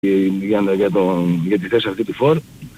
για τη θέση αυτή του φορ.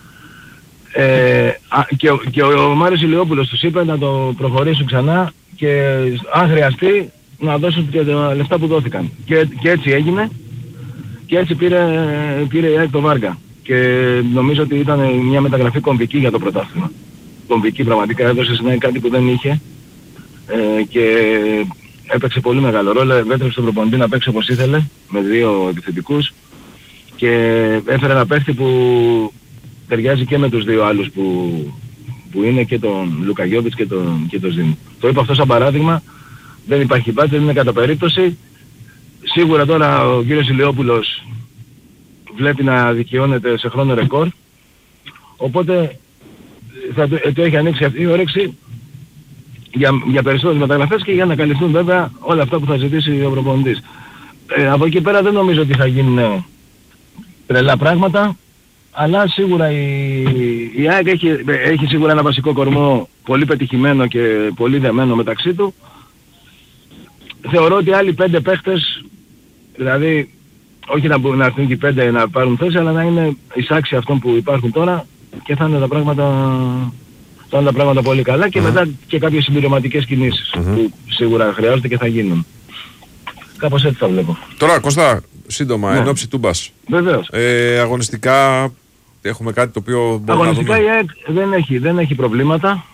Και ο Μάριος Ηλιόπουλος τους είπε να το προχωρήσουν ξανά και αν χρειαστεί να δώσουν και τα λεφτά που δόθηκαν. Και έτσι έγινε και έτσι πήρε η ΑΕΚ το Βάργα. Και νομίζω ότι ήταν μια μεταγραφή κομβική για το πρωτάθλημα. Κομβική πραγματικά, έδωσε στην ΑΕΚ κάτι που δεν είχε και έπαιξε πολύ μεγάλο ρόλο. Επέτρεψε στον προπονητή να παίξει όπως ήθελε με δύο επιθετικούς και έφερε ένα παίχτη που ταιριάζει και με τους δύο άλλους που είναι και τον Λουκαγιώβιτς και τον Ζήνη. Το είπα αυτό σαν παράδειγμα, δεν υπάρχει πάτη, δεν είναι κατά περίπτωση. Σίγουρα τώρα ο κύριος Ηλιόπουλος βλέπει να δικαιώνεται σε χρόνο ρεκόρ, οπότε θα του έχει ανοίξει αυτή η όρεξη για περισσότερες μεταγραφές και για να καλυφθούν βέβαια όλα αυτά που θα ζητήσει ο προπονητής. Από εκεί πέρα δεν νομίζω ότι θα γίνουν τρελά πράγματα, αλλά σίγουρα η ΑΕΚ έχει σίγουρα ένα βασικό κορμό πολύ πετυχημένο και πολύ δεμένο μεταξύ του. Θεωρώ ότι άλλοι 5 παίχτες, δηλαδή όχι να έρθουν και 5 να πάρουν θέση, αλλά να είναι εισάξια αυτών που υπάρχουν τώρα και θα είναι τα πράγματα πολύ καλά και μετά και κάποιες συμπληρωματικές κινήσεις που σίγουρα χρειάζονται και θα γίνουν. Κάπως έτσι θα βλέπω. Τώρα Κώστα, σύντομα, εν ώψη Τούμπας. Βεβαίως. Αγωνιστικά έχουμε κάτι το οποίο μπορούμε να δούμε. Αγωνιστικά η ΑΕΚ δεν έχει προβλήματα.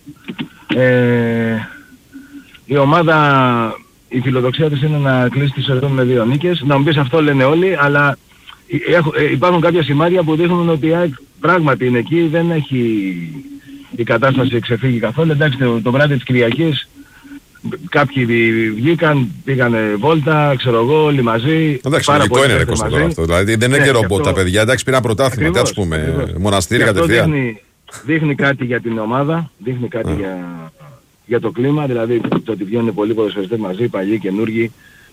Η ομάδα, η φιλοδοξία της είναι να κλείσει τη σεζόν με 2 νίκες. Να μου πεις αυτό λένε όλοι, αλλά υπάρχουν κάποια σημάδια που δείχνουν ότι η ΑΕΚ πράγματι είναι εκεί, δεν έχει η κατάσταση ξεφύγει καθόλου. Εντάξει, το βράδυ της Κυριακής κάποιοι βγήκαν, πήγανε βόλτα, ξέρω εγώ, όλοι μαζί. Εντάξει, λογικό είναι Κώστα τώρα αυτό. Δηλαδή δεν είναι καιρό τα παιδιά. Εντάξει, πήραν πρωτάθλημα, τι ας πούμε, μοναστήρι κατευθείαν. Δείχνει κάτι για την ομάδα, δείχνει κάτι για το κλίμα, δηλαδή το ότι βγαίνουν πολλοί ποδοσφαιριστές μαζί, παλιοί, καινούργοι.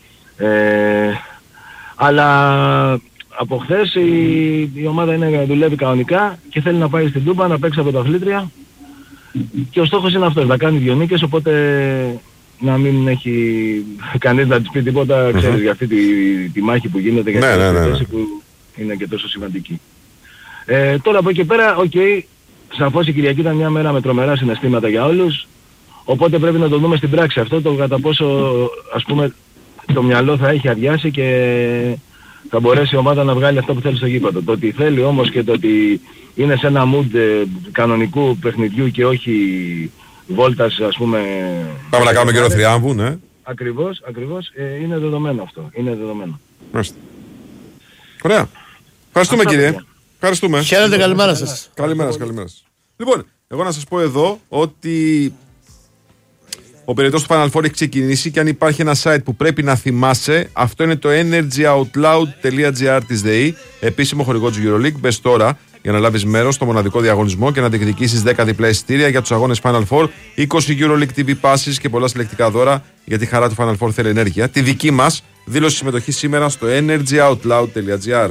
Αλλά από χθες η ομάδα δουλεύει κανονικά και θέλει να πάει στην Τούμπα να παίξει από τα αθλήτρια και ο στόχος είναι αυτός, να κάνει 2 νίκες, οπότε να μην έχει κανείς να της πει τίποτα, ξέρεις, για αυτή τη μάχη που γίνεται για τη θέση που είναι και τόσο σημαντική. Τώρα από εκεί πέρα, σαφώς η Κυριακή ήταν μια μέρα με τρομερά συναισθήματα για όλους, οπότε πρέπει να το δούμε στην πράξη αυτό, το κατά πόσο ας πούμε το μυαλό θα έχει αδειάσει και θα μπορέσει η ομάδα να βγάλει αυτό που θέλει στο γήπεδο. Το ότι θέλει όμως και το ότι είναι σε ένα mood κανονικού παιχνιδιού και όχι βόλτας, ας πούμε. Πάμε να κάνουμε καιρό θριάμβου, ναι. Ακριβώς, είναι δεδομένο αυτό. Είναι δεδομένο. Μάλιστα. Ωραία. Ευχαριστούμε κύριε. Ευχαριστούμε. Χαίρετε, καλημέρα σας. Καλημέρα σας. Λοιπόν, εγώ να σας πω εδώ ότι ο περιοδός του Final Four έχει ξεκινήσει και αν υπάρχει ένα site που πρέπει να θυμάσαι, αυτό είναι το energyoutloud.gr της ΔΕΗ, επίσημο χορηγό του EuroLeague. Μπες τώρα για να λάβεις μέρος στο μοναδικό διαγωνισμό και να διεκδικήσεις 10 διπλά εισιτήρια για τους αγώνες Final Four, 20 EuroLeague TV passes και πολλά συλλεκτικά δώρα, γιατί η χαρά του Final Four θέλει ενέργεια. Τη δική μας δήλωση συμμετοχή σήμερα στο energyoutloud.gr.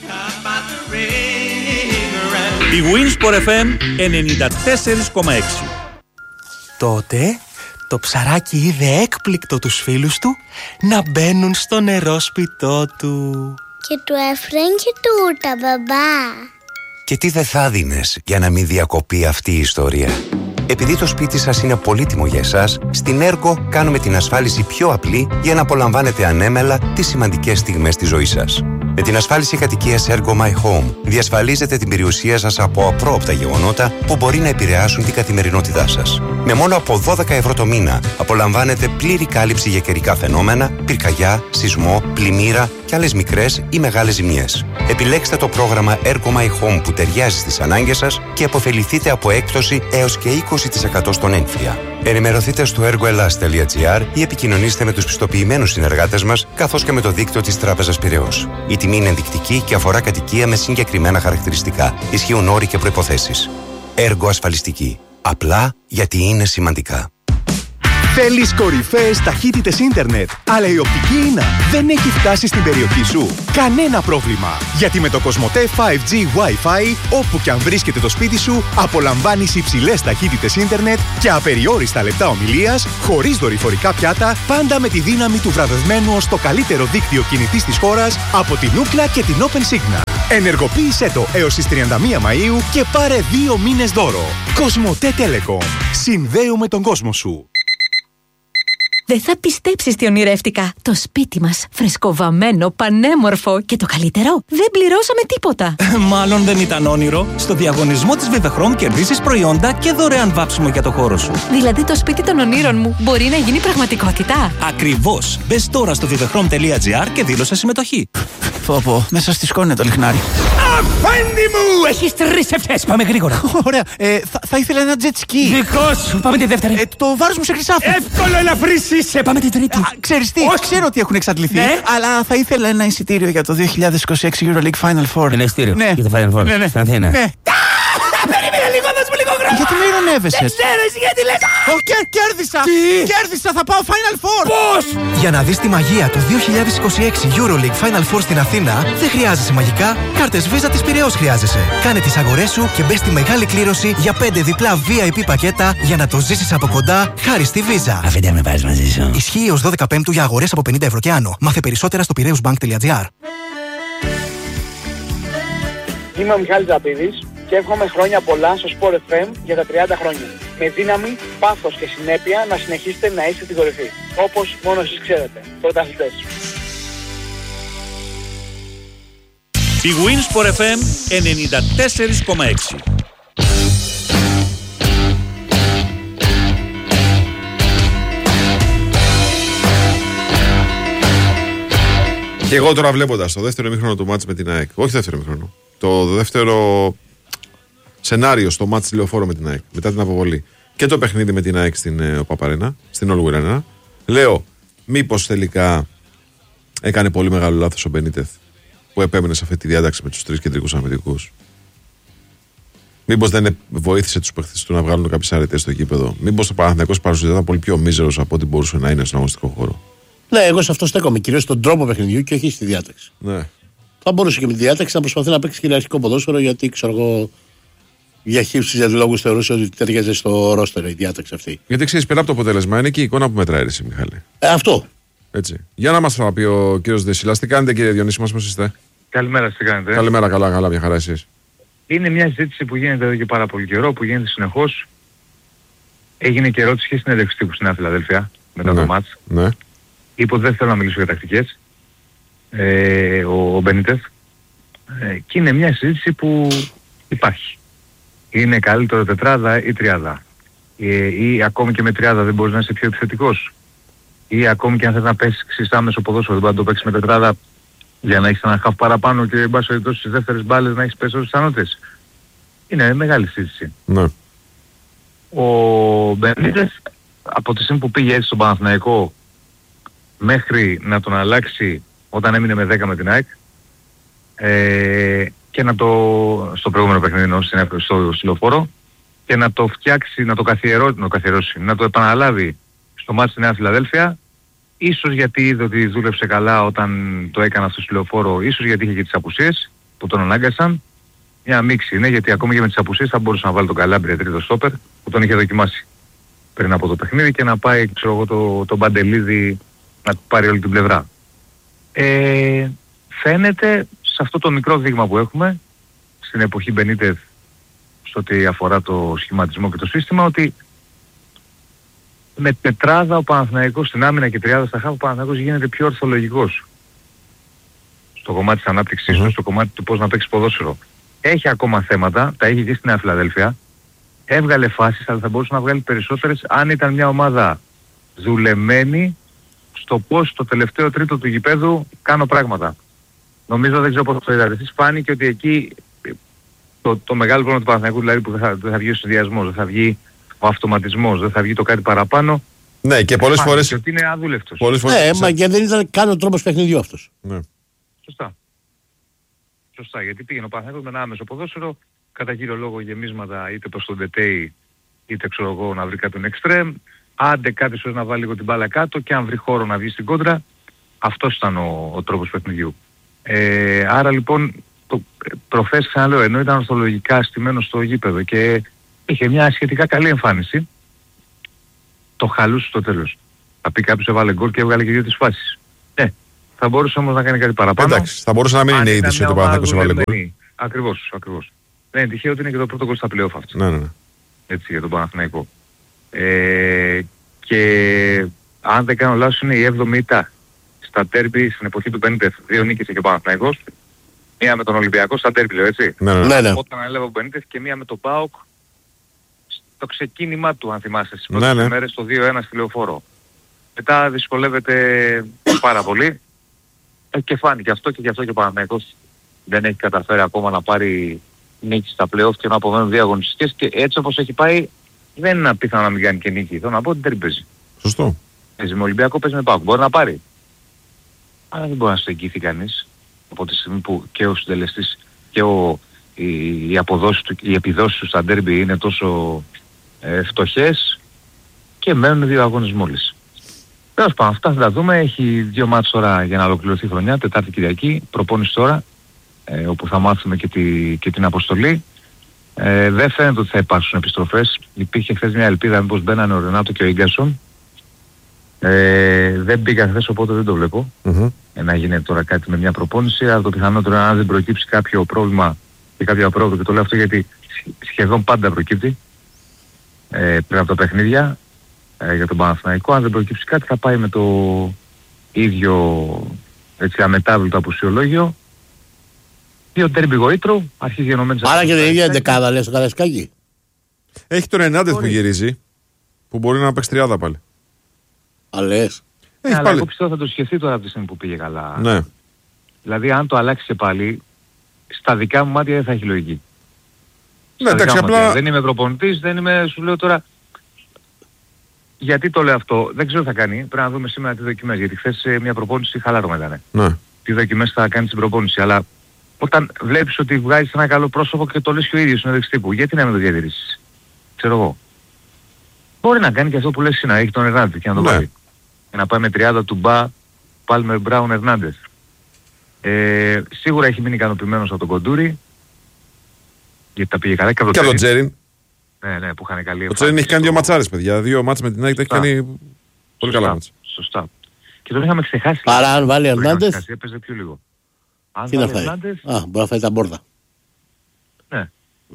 Η Winsport FM 94,6. Τότε το ψαράκι είδε έκπληκτο τους φίλους του να μπαίνουν στο νερόσπιτό του. Και του έφεραν και τούρτα, μπαμπά. Και τι δεν θα δίνες για να μην διακοπεί αυτή η ιστορία. Επειδή το σπίτι σας είναι πολύτιμο για εσάς, στην Ergo κάνουμε την ασφάλιση πιο απλή για να απολαμβάνετε ανέμελα τις σημαντικές στιγμές της ζωής σας. Με την ασφάλιση κατοικίας Ergo My Home διασφαλίζετε την περιουσία σας από απρόοπτα γεγονότα που μπορεί να επηρεάσουν την καθημερινότητά σας. Με μόνο από 12 ευρώ το μήνα απολαμβάνετε πλήρη κάλυψη για καιρικά φαινόμενα, πυρκαγιά, σεισμό, πλημμύρα και άλλες μικρές ή μεγάλες ζημιές. Επιλέξτε το πρόγραμμα Ergo My Home που ταιριάζει στις ανάγκες σας και αποφεληθείτε από έκπτωση έως και 20% στον έμφυα. Ενημερωθείτε στο ergoelas.gr ή επικοινωνήστε με τους πιστοποιημένους συνεργάτες μας καθώς και με το δίκτυο της Τράπεζας Πειραιώς. Η τιμή είναι ενδεικτική και αφορά κατοικία με συγκεκριμένα χαρακτηριστικά. Ισχύουν όροι και προϋποθέσεις. Ergo ασφαλιστική. Απλά γιατί είναι σημαντικά. Θέλεις κορυφαίες ταχύτητες ίντερνετ, αλλά η οπτική ίνα δεν έχει φτάσει στην περιοχή σου? Κανένα πρόβλημα, γιατί με το Κοσμοτέ 5G Wi-Fi, όπου και αν βρίσκεται το σπίτι σου, απολαμβάνεις υψηλές ταχύτητες ίντερνετ και απεριόριστα λεπτά ομιλίας, χωρίς δορυφορικά πιάτα, πάντα με τη δύναμη του βραβευμένου ως το καλύτερο δίκτυο κινητής της χώρας από την Ookla και την OpenSignal. Ενεργοποίησέ το έως τις 31 Μαΐου και πάρε 2 μήνες δώρο. Κοσμοτέ Telecom. Συνδέουμε τον κόσμο σου. Δεν θα πιστέψεις τι ονειρεύτηκα. Το σπίτι μας, φρεσκοβαμμένο, πανέμορφο και το καλύτερο, δεν πληρώσαμε τίποτα. Μάλλον δεν ήταν όνειρο. Στο διαγωνισμό της Vivechrom κερδίσεις προϊόντα και δωρεάν βάψιμο για το χώρο σου. Δηλαδή το σπίτι των ονείρων μου μπορεί να γίνει πραγματικότητα. Ακριβώς. Μπες τώρα στο vivechrom.gr και δήλωσε συμμετοχή. Πω, μέσα στη σκόνη το λιχνάρι. Αφέντη μου! Έχεις 3 ευχές. Πάμε γρήγορα. Ωραία. Θα ήθελα ένα jet ski. Δικό σου. Πάμε τη δεύτερη. Το βάρος μου σε χρυσάφι. Εύκολο, ελαφρύς είσαι. Πάμε την τρίτη. Ξέρεις τι, ξέρω ότι έχουν εξαντληθεί. Ναι. Αλλά θα ήθελα ένα εισιτήριο για το 2026 EuroLeague Final Four. Ένα εισιτήριο για το Final Four. Ναι. Στην Αθήνα. Ναι. Περίμενε λίγο, δώσ' μου λίγο χρόνο. Γιατί με ειρωνεύεσαι? Δεν ξέρω εσύ γιατί λες. Κέρδισα! Τι? Κέρδισα, θα πάω Final Four! Πώς? Για να δεις τη μαγεία του 2026 EuroLeague Final Four στην Αθήνα, δεν χρειάζεσαι μαγικά, κάρτες Visa της Πειραιώς χρειάζεσαι. Κάνε τις αγορές σου και μπες στη μεγάλη κλήρωση για 5 διπλά VIP πακέτα για να το ζήσεις από κοντά χάρη στη Visa. Αφέντη, με πάρεις μαζί σου. Ισχύει ως 12 Πέμπτου για αγορές από 50 ευρώ και άνω. Μάθε περισσότερα στο piraeusbank.gr. Είμαι ο Μιχάλης Ζαπίδης και εύχομαι χρόνια πολλά στο Sport FM για τα 30 χρόνια. Με δύναμη, πάθος και συνέπεια να συνεχίσετε να είστε στην κορυφή. Όπως μόνο εσείς ξέρετε. Πρωταθλητές. Η Wins for FM 94,6. Και εγώ τώρα βλέποντας το δεύτερο ημίχρονο του μάτς με την ΑΕΚ, όχι δεύτερο ημίχρονο, το δεύτερο σενάριο στο μάτς Λεωφόρο με την ΑΕΚ, μετά την αποβολή, και το παιχνίδι με την ΑΕΚ στην Παπαρένα, στην All Arena, λέω, μήπως τελικά έκανε πολύ μεγάλο λάθος ο Μπενίτεθ που επέμενε σε αυτή τη διάταξη με τους 3 κεντρικούς αμυντικούς. Μήπως δεν βοήθησε τους παίχτες του να βγάλουν κάποιες αρετές στο γήπεδο. Μήπως ο Παναθηναϊκός παρουσιαζόταν ήταν πολύ πιο μίζερος από ό,τι μπορούσε να είναι στον αγωνιστικό χώρο. Ναι, εγώ σε αυτό στέκομαι. Κυρίως στον τρόπο παιχνιδιού και όχι στη διάταξη. Ναι. Θα μπορούσε και με τη διάταξη να προσπαθεί να παίξει κυριαρχικό ποδόσφαιρο, γιατί ξέρω εγώ για χύψους διαδηλόγους θεωρούσε ότι ταιριάζει στο ρόστερ η διάταξη αυτή. Γιατί ξέρεις, πέρα από το αποτέλεσμα είναι και η εικόνα που μετράει, εσύ, Μιχάλη. Αυτό. Έτσι. Για να μας θα πει ο κύριος Δεσίλας, τι κάνετε, κύριε Διονύση μας, πώς είστε? Καλημέρα, τι κάνετε? Καλημέρα, καλά, μια χαρά εσείς. Είναι μια συζήτηση που γίνεται εδώ και πάρα πολύ καιρό, που γίνεται συνεχώς. Έγινε και ερώτηση και στην συνέντευξη τύπου στη Νέα Φιλαδέλφια μετά το μάτς. Ναι. Είπε ότι δεν θέλω να μιλήσω για τακτικές, ο Μπενίτεθ. Και είναι μια συζήτηση που υπάρχει. Είναι καλύτερο τετράδα ή τριάδα? Ή ακόμη και με τριάδα δεν μπορείς να είσαι πιο επιθετικός? Ή ακόμη και αν θες να παίξεις άμεσο ποδόσφαιρο, δεν μπορεί να το παίξεις με τετράδα για να έχεις ένα χαφ παραπάνω και εν πάση περιπτώσει στις δεύτερες μπάλες να έχεις περισσότερες πιθανότητες? Είναι μεγάλη συζήτηση. Ναι. Ο Μπενίτεθ από τη στιγμή που πήγε έτσι στον Παναθηναϊκό μέχρι να τον αλλάξει όταν έμεινε με 10 με την ΑΕΚ και να το, στο προηγούμενο παιχνίδι στο Λεωφόρο, και να το φτιάξει, να το καθιερώσει, να το επαναλάβει στο μάτς στη Νέα Φιλαδέλφια, ίσως γιατί είδε ότι δούλεψε καλά όταν το έκανε αυτό στο Λεωφόρο, ίσως γιατί είχε και τις απουσίες που τον ανάγκασαν. Μια μίξη είναι, γιατί ακόμα και με τις απουσίες θα μπορούσε να βάλει τον Καλάμπρια τρίτο στόπερ που τον είχε δοκιμάσει πριν από το παιχνίδι και να πάει, ξέρω εγώ, το Μπαντελίδη να πάρει όλη την πλευρά. Φαίνεται σε αυτό το μικρό δείγμα που έχουμε στην εποχή Μπενίτεθ, στο ότι αφορά το σχηματισμό και το σύστημα, ότι με τετράδα ο Παναθηναϊκός στην άμυνα και τριάδα στα χάφ, ο Παναθηναϊκός γίνεται πιο ορθολογικός στο κομμάτι της ανάπτυξης του, στο κομμάτι του πώς να παίξει ποδόσφαιρο. Έχει ακόμα θέματα, τα έχει και στη Νέα Φιλαδέλφια, έβγαλε φάσεις, αλλά θα μπορούσε να βγάλει περισσότερες αν ήταν μια ομάδα δουλεμένη στο πώς το τελευταίο τρίτο του γηπέδου κάνω πράγματα. Νομίζω, δεν ξέρω πώς το είδατε, φάνηκε ότι εκεί το μεγάλο πρόβλημα του Παναθηναϊκού, δηλαδή που δεν θα βγει ο συνδυασμός, δεν θα βγει ο αυτοματισμός, δεν θα βγει το κάτι παραπάνω. Ναι, και πολλές φορές ότι είναι αδούλευτος. Ναι, μα και δεν ήταν καν ο τρόπος παιχνιδιού αυτός. Ναι. Σωστά, γιατί πήγαινε ο Παναθηναϊκός με ένα άμεσο ποδόσφαιρο, κατά κύριο λόγο γεμίσματα είτε προς τον Τετέι, είτε ξέρω εγώ να βρει κάποιον εξτρέμ, άντε κάτι σου να βάλει λίγο την μπάλα κάτω και αν βρει χώρο να βγει στην κόντρα, αυτός ήταν ο τρόπος παιχνιδιού. Άρα λοιπόν, προχθές ξαναλέω, ενώ ήταν ορθολογικά στημένο στο γήπεδο και είχε μια σχετικά καλή εμφάνιση, το χαλούσε στο τέλος. Θα πει κάποιος έβαλε γκολ και έβγαλε και 2 τις φάσεις. Θα μπορούσε όμως να κάνει κάτι παραπάνω. Εντάξει, θα μπορούσε να μην είναι είδηση ότι ο Παναθηναϊκός έβαλε γκολ. Ακριβώς. Δεν είναι τυχαίο ότι είναι και το πρώτο γκολ στα play-off αυτό. Ναι. Έτσι, για τον Παναθηναϊκό. Και αν δεν κάνω λάθος είναι η 7η ήττα στα τέρμπι στην εποχή του Μπενίτεθ. 2 νίκες και ο Παναθηναϊκός. Μία με τον Ολυμπιακό στα τέρμπι, λέω έτσι. Ναι. Όταν ανέλαβε ο Μπενίτεθ και μία με τον ΠΑΟΚ στο ξεκίνημά του, αν θυμάστε, στις πρώτες ημέρες, το 2-1 στη Λεωφόρο. Μετά δυσκολεύεται πάρα πολύ και φάνηκε αυτό και γι' αυτό και ο Παναθηναϊκός δεν έχει καταφέρει ακόμα να πάρει νίκη στα play-off και να αποβαίνουν 2 αγωνιστικές και έτσι όπως έχει πάει δεν είναι απίθανο να μην κάνει και νίκη. Θέλω να πω ότι δεν παίζει. Σωστό. Παίζει με Ολυμπιακό, παίζει με ΠΑΟΚ. Μπορεί να πάρει. Αλλά δεν μπορεί να στο εγγυηθεί κανείς από τη στιγμή που και ο συντελεστής και οι επιδόσεις του στα ντέρμπι είναι τόσο φτωχές και μένουν 2 αγώνες μόλις. Τέλος πάντων, αυτά θα τα δούμε. Έχει 2 μάτς τώρα για να ολοκληρωθεί η χρονιά, Τετάρτη Κυριακή, προπόνηση τώρα, όπου θα μάθουμε και την αποστολή. Δεν φαίνεται ότι θα υπάρξουν επιστροφές. Υπήρχε χθες μια ελπίδα μήπως μπαίνανε ο Ρενάτο και ο Ίγκασον. Δεν πήγα χθες, οπότε δεν το βλέπω. Να γίνεται τώρα κάτι με μια προπόνηση, αλλά το πιθανότερο είναι αν δεν προκύψει κάποιο πρόβλημα και κάποιο απρόβλεπτο, και το λέω αυτό γιατί σχεδόν πάντα προκύπτει πριν από τα παιχνίδια για τον Παναθηναϊκό. Αν δεν προκύψει κάτι θα πάει με το ίδιο έτσι αμετάβλητο απουσιολόγιο. 2 τέρμπι Γοήτρου, αρχίζει γενομένης. Άρα και την ίδια δεκάδα λες το Καραϊσκάκη. Έχει τον Ερνάντεθ που γυρίζει, που μπορεί να παίξει 30 πάλι. Αλές. Αλλά εγώ πιστεύω θα το σκεφτεί τώρα από τη στιγμή που πήγε καλά. Ναι. Δηλαδή αν το αλλάξει και πάλι, στα δικά μου μάτια δεν θα έχει λογική. Ναι, εντάξει, απλά... Δεν είμαι προπονητής, δεν είμαι, σου λέω τώρα... Γιατί το λέω αυτό, δεν ξέρω τι θα κάνει. Πρέπει να δούμε σήμερα τι δοκιμές. Γιατί χθες μια προπόνηση χαλάρωμα ήταν. Ναι. Τι δοκιμές θα κάνει στην προπόνηση. Αλλά όταν βλέπεις ότι βγάζεις ένα καλό πρόσωπο και το λες και ο ίδιος συνέντευξη τύπου, γιατί να μην το διατηρήσεις. Ξέρω εγώ. Μπορεί να κάνει και αυτό που λες να έχει τον Ερνάντεθ και να το βάλει. Και να πάει με 30 του Μπα, Πάλμερ, Μπράουν, Ερνάντεθ. Σίγουρα έχει μείνει ικανοποιημένος από τον Κοντούρι. Γιατί τα πήγε καλά και από τον Τζέριν. Ναι, που είχαν καλή. Ο Τζέριν έχει κάνει 2 ματσάρες, παιδιά. 2 μάτς με την ΑΕΚ έχει κάνει πολύ καλά μάτς. Σωστά. Και τον είχαμε ξεχάσει. Άρα αν βάλει Ερνάντεθ. Έπαιζε πιο λίγο. Τι να φάει. Μπορεί να φάει τα μπόρδα. Ναι.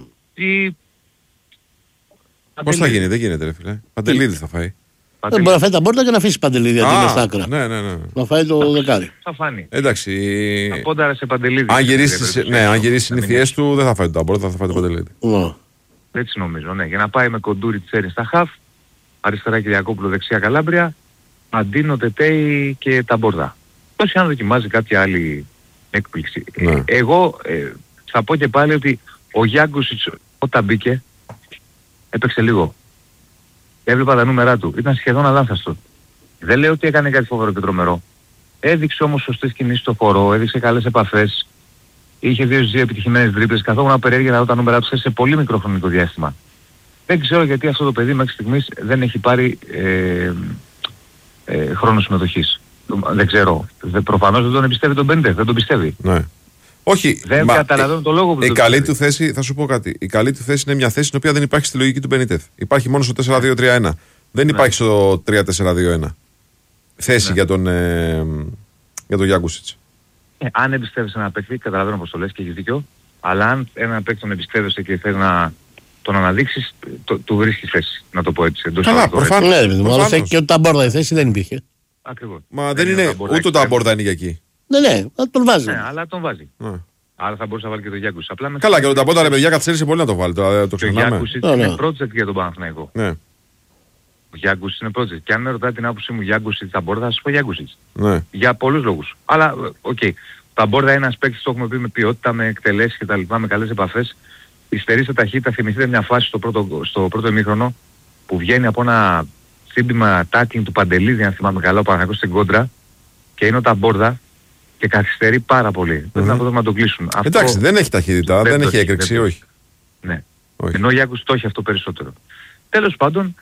Πώς θα γίνει, δεν γίνεται ρε φίλε. Παντελίδης θα φάει. Δεν μπορεί να φάει τα μπόρτα και να αφήσει Παντελίδη αντί είναι στα άκρα. Ναι. Να φάει το δεκάρι. Θα φάνει. Εντάξει. Θα πόνταρε σε Παντελίδη. Αν γυρίσει τις συνήθειές του δεν θα φάει τα μπόρτα, θα φάει το Παντελίδη. Έτσι νομίζω, ναι. Για να πάει με Κοντούρι Τσέρι στα χαφ, αριστερά Κυριακόπουλο, δεξιά Καλάμπρια, Αντίνο, Τετέι και τα μπόρτα. Πώς αν δοκιμάζει κάποια άλλη έκπληξη. Ναι. Εγώ θα πω και πάλι ότι ο Γιάνκουσιτς όταν μπήκε έπαιξε λίγο. Έβλεπα τα νούμερά του. Ήταν σχεδόν αλάνθαστο. Δεν λέω ότι έκανε κάτι φοβερό και τρομερό. Έδειξε όμως σωστές κινήσεις στο χώρο, έδειξε καλές επαφές. Είχε 2 επιτυχημένες τρίπλες. Καθόμουν περίεργα να δω τα νούμερά του σε πολύ μικρό χρονικό διάστημα. Δεν ξέρω γιατί αυτό το παιδί μέχρι στιγμής δεν έχει πάρει χρόνο συμμετοχής. Δεν ξέρω. Προφανώς δεν τον εμπιστεύει τον Μπενίτεθ. Δεν τον πιστεύει. Ναι. Όχι, δεν καταλαβαίνω το λόγο που η καλή του θέση, θα σου πω κάτι. Η καλή του θέση είναι μια θέση στην οποία δεν υπάρχει στη λογική του Μπενίτεθ. Υπάρχει μόνο στο 4-2-3-1. Δεν υπάρχει στο 3-4-2-1. Θέση για τον Γιάνκουσιτς. Αν εμπιστεύεσαι ένα παίκτη, καταλαβαίνω πως το λες και έχεις δίκιο. Αλλά αν ένα παίκτη τον εμπιστεύεσαι και θέλει να τον αναδείξεις, του βρίσκεις θέση. Να το πω έτσι. Καλά, προφανώς. Ναι, και ότι τα μπόρδα η θέση δεν υπήρχε. Ακριβώς. Μα δεν είναι, ούτε τα μπόρδα είναι για εκεί. Ναι, τον βάζει. Ναι, αλλά τον βάζει. Άρα θα μπορούσε να βάλει και τον Γιάνκουσιτς. Καλά, και τα μπόρδα ρε παιδιά καθυστέρησε πολύ να το βάλει. Το ξεχνάμε. Ο Γιάνκουσιτς είναι project για τον Παναθηναϊκό. Ναι. Ο Γιάνκουσιτς είναι project. Και αν με ρωτάτε την άποψή μου Γιάνκουσιτς τα μπόρδα, θα σας πω Γιάνκουσιτς. Ναι. Για πολλούς λόγους. Αλλά, τα μπόρδα είναι ένας παίκτης, το έχουμε πει, με ποιότητα, με εκτελέσεις κτλ. Με καλές επαφές. Υστερεί σε ταχύτητα. Θυμηθείτε μια φάση στο πρώτο ημίχρονο που βγαίνει από ένα σύμπημα τάκινγκ του Παντελίδη, αν θυμάμαι καλά, ο Παναθηναϊκός στην κόντρα και είναι τα μπόρδα και καθυστερεί πάρα πολύ. Πρέπει να μπορούμε να το κλείσουν. Εντάξει, δεν έχει ταχύτητα, δεν έχει έκρηξη, όχι. Ναι. Ενώ ο Γιάνκουσιτς το έχει αυτό περισσότερο. Τέλος πάντων,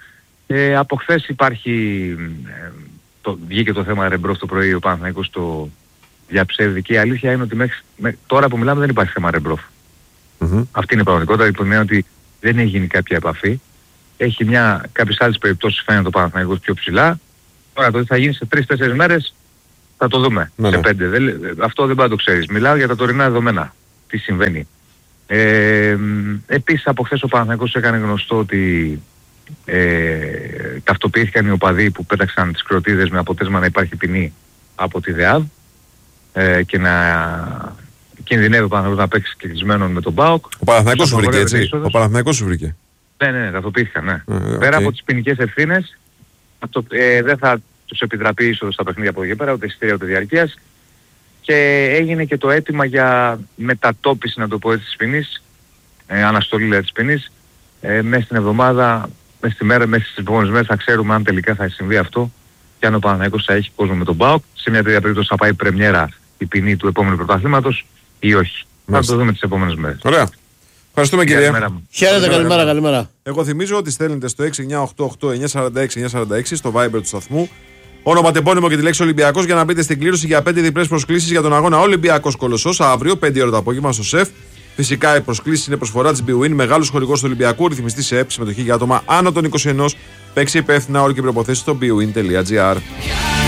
Από χθες υπάρχει, βγήκε το θέμα Ρεμπρόφ το πρωί, ο Παναθηναϊκός το διαψεύδει και η αλήθεια είναι ότι τώρα που μιλάμε δεν υπάρχει θέμα Ρεμπρόφ. Αυτή είναι η πραγματικότητα, υπό ότι δεν έχει γίνει κάποια επαφή. Έχει κάποιες άλλες περιπτώσεις φαίνεται το Παναθηναϊκός πιο ψηλά. Τώρα το τι θα γίνει σε 3-4 μέρες θα το δούμε. Ναι, σε ναι. 5. Αυτό δεν πάντα το ξέρεις. Μιλάω για τα τωρινά δεδομένα. Τι συμβαίνει. Επίσης από χθες ο Παναθηναϊκός έκανε γνωστό ότι ταυτοποιήθηκαν οι οπαδοί που πέταξαν τις κροτίδες με αποτέλεσμα να υπάρχει ποινή από τη ΔΕΑΔ και να κινδυνεύει ο Παναθηναϊκός να παίξει κλεισμένον με τον ΠΑΟΚ. Ο Παναθηναϊκός σου βρήκε, έτσι. Ο Παναθηναϊκός σου βρήκε. Ναι, ταυτοποιήθηκαν, ναι. Πέρα από τις ποινικές ευθύνες, δεν θα τους επιτραπεί είσοδο στα παιχνίδια από εδώ και πέρα, ούτε εισιτήρια ούτε διαρκείας. Και έγινε και το αίτημα για μετατόπιση, να το πω έτσι, της ποινής, αναστολή δηλαδή της ποινής, μέσα στην εβδομάδα, μέσα στις επόμενες μέρες θα ξέρουμε αν τελικά θα συμβεί αυτό και αν ο Παναθηναϊκός θα έχει κόσμο με τον ΠΑΟΚ. Σε μια τέτοια περίπτωση θα πάει πρεμιέρα η ποινή του επόμενου πρωταθλήματος ή όχι. Θα το δούμε τις επόμενες μέρες. Ωραία. Ευχαριστούμε κύριε. Χαίρετε, καλημέρα. Εγώ θυμίζω ότι στέλνετε στο 6988946 στο Viber του σταθμού όνομα, τεπώνυμο και τη λέξη Ολυμπιακός για να μπείτε στην κλήρωση για 5 διπλές προσκλήσεις για τον αγώνα Ολυμπιακός Κολοσσός αύριο 5 ώρα το απόγευμα στο ΣΕΦ. Φυσικά οι προσκλήσεις είναι προσφορά της BWIN, μεγάλος χορηγός του Ολυμπιακού, ρυθμιστή σε ΕΠ, συμμετοχή για άτομα άνω των 21. Παίξει υπεύθυνα, όροι και προποθέσεις στο bwin.gr.